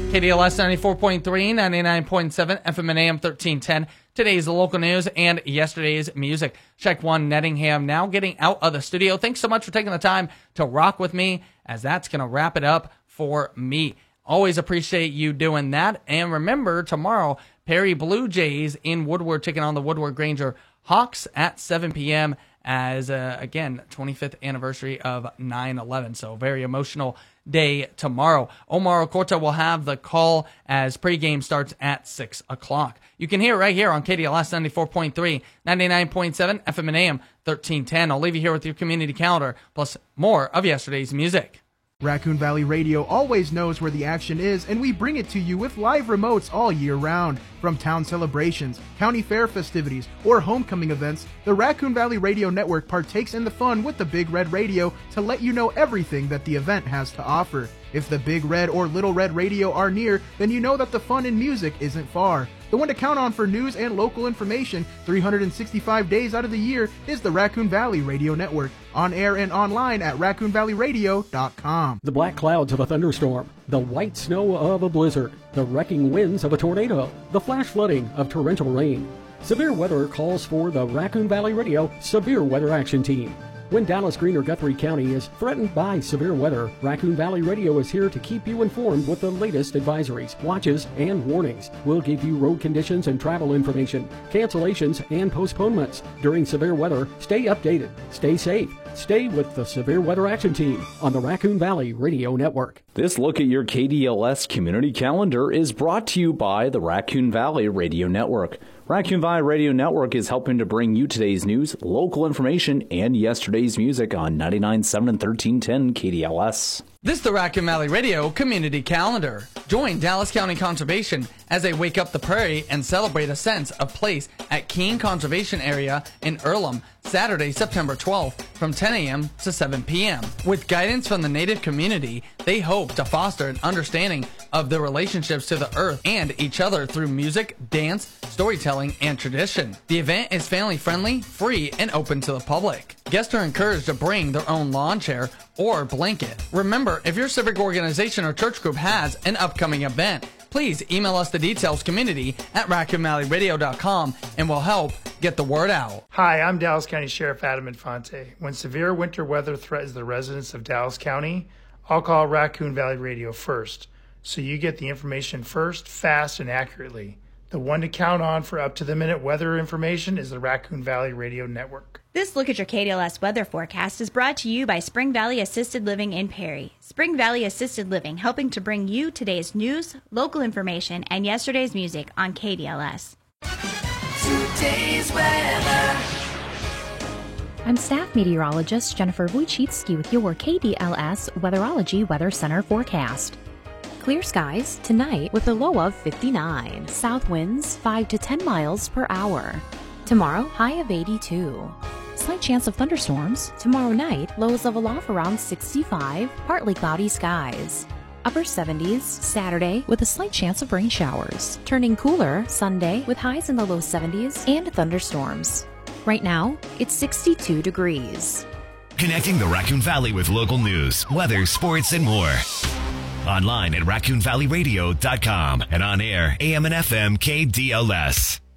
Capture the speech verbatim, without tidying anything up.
K D L S ninety-four point three, ninety-nine point seven, F M and A M thirteen ten. Today's local news and yesterday's music. Check one Nettingham now getting out of the studio. Thanks so much for taking the time to rock with me, as that's going to wrap it up for me. Always appreciate you doing that. And remember, tomorrow, Perry Blue Jays in Woodward taking on the Woodward Granger Hawks at seven p.m. as, uh, again, twenty-fifth anniversary of nine eleven. So very emotional day tomorrow. Omar Ocorta will have the call as pregame starts at six o'clock. You can hear it right here on K D L S ninety-four point three, ninety-nine point seven, F M and A M thirteen ten. I'll leave you here with your community calendar, plus more of yesterday's music. Raccoon Valley Radio always knows where the action is, and we bring it to you with live remotes all year round. From town celebrations, county fair festivities, or homecoming events, the Raccoon Valley Radio Network partakes in the fun with the Big Red Radio to let you know everything that the event has to offer. If the Big Red or Little Red Radio are near, then you know that the fun in music isn't far. The one to count on for news and local information three hundred sixty-five days out of the year is the Raccoon Valley Radio Network. On air and online at raccoon valley radio dot com. The black clouds of a thunderstorm, the white snow of a blizzard, the wrecking winds of a tornado, the flash flooding of torrential rain. Severe weather calls for the Raccoon Valley Radio Severe Weather Action Team. When Dallas, Greene, or Guthrie County is threatened by severe weather, Raccoon Valley Radio is here to keep you informed with the latest advisories, watches, and warnings. We'll give you road conditions and travel information, cancellations, and postponements. During severe weather, stay updated, stay safe, stay with the Severe Weather Action Team on the Raccoon Valley Radio Network. This look at your K D L S community calendar is brought to you by the Raccoon Valley Radio Network. Raccoon Valley Radio Network is helping to bring you today's news, local information, and yesterday's music on ninety-nine point seven and thirteen ten K D L S. This is the Raccoon Valley Radio Community Calendar. Join Dallas County Conservation as they wake up the prairie and celebrate a sense of place at Keene Conservation Area in Earlham, Saturday, September twelfth from ten a.m. to seven p.m. With guidance from the Native community, they hope to foster an understanding of their relationships to the earth and each other through music, dance, storytelling, and tradition. The event is family-friendly, free, and open to the public. Guests are encouraged to bring their own lawn chair or blanket. Remember, if your civic organization or church group has an upcoming event, please email us the details, community at raccoon valley radio dot com, and we'll help get the word out. Hi, I'm Dallas County Sheriff Adam Infante. When severe winter weather threatens the residents of Dallas County, I'll call Raccoon Valley Radio first, so you get the information first, fast, and accurately. The one to count on for up-to-the-minute weather information is the Raccoon Valley Radio Network. This look at your K D L S weather forecast is brought to you by Spring Valley Assisted Living in Perry. Spring Valley Assisted Living, helping to bring you today's news, local information, and yesterday's music on K D L S. Today's weather. I'm staff meteorologist Jennifer Wojcicki with your K D L S Weatherology Weather Center forecast. Clear skies tonight with a low of fifty-nine. South winds five to ten miles per hour. Tomorrow, high of eighty-two. Slight chance of thunderstorms. Tomorrow night, lows level off around sixty-five. Partly cloudy skies. Upper seventies Saturday with a slight chance of rain showers. Turning cooler Sunday with highs in the low seventies and thunderstorms. Right now, it's sixty-two degrees. Connecting the Raccoon Valley with local news, weather, sports, and more. Online at raccoon valley radio dot com and on air A M and F M K D L S.